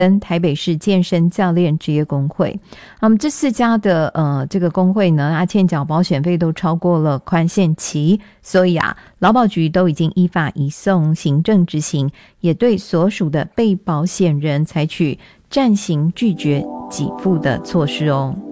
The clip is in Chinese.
跟台北市健身教练职业工会。那么这4家的这个工会呢，他欠缴保险费都超过了宽限期，所以劳保局都已经依法移送行政执行，也对所属的被保险人采取暂行拒绝给付的措施哦。